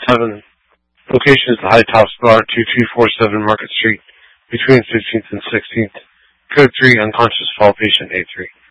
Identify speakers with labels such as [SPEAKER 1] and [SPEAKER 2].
[SPEAKER 1] 7. Location is the High Tops Bar, 2247 Market Street, between 15th and 16th. Code 3, unconscious fall patient A3.